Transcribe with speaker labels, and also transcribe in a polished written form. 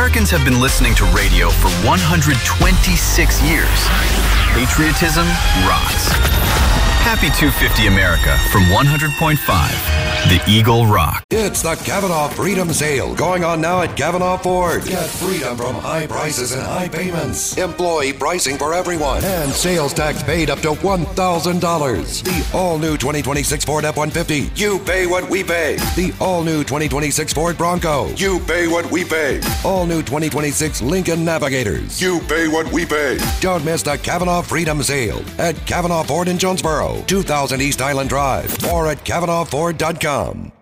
Speaker 1: Americans have been listening to radio for 126 years. Patriotism rocks. Happy 250 America from 100.5, the Eagle Rock.
Speaker 2: It's the Kavanaugh Freedom Sale going on now at Kavanaugh Ford. Get freedom from high prices and high payments. Employee pricing for everyone. And sales tax paid up to $1,000. The all-new 2026 Ford F-150. You pay what we pay. The all-new 2026 Ford Bronco. You pay what we pay. All-new 2026 Lincoln Navigators. You pay what we pay. Don't miss the Kavanaugh Freedom Sale at Kavanaugh Ford in Jonesboro, 2000 East Island Drive, or at KavanaughFord.com.